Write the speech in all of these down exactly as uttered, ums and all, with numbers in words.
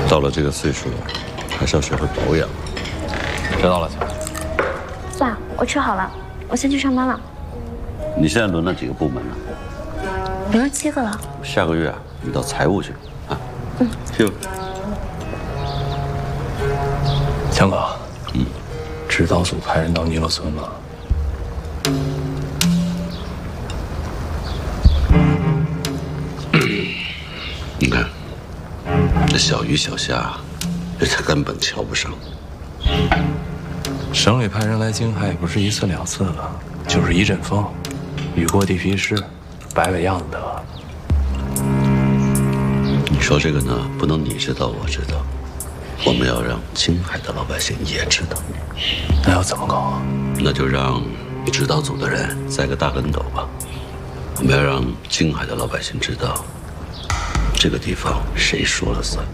到了这个岁数了，还是要学会保养。 知道了，姐。 算了，我吃好了，我先去上班了。 你现在轮了几个部门了？ 轮了七个了。 下个月啊，你到财务去啊。嗯。去吧。 强哥， 嗯， 指导组派人到尼罗村了。 你看，这小鱼小虾，人家根本瞧不上。 省里派人来京海也不是一次两次了，就是一阵风，雨过地皮湿，摆摆样子得了。 你说这个呢，不能你知道我知道，我们要让京海的老百姓也知道。 那要怎么搞啊？ 那就让指导组的人栽个大跟斗吧。我们要让京海的老百姓知道。 这个地方谁说了算？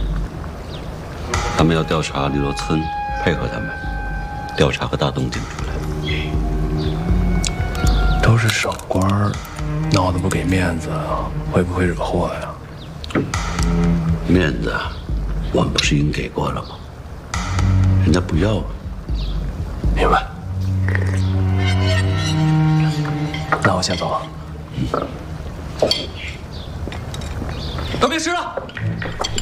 他们要调查绿萝村，配合他们调查个大动静出来。 都是省官儿，闹得不给面子，会不会惹祸呀？ 面子，我们不是已经给过了吗？人家不要啊。 明白。那我先走了。嗯都别吃了，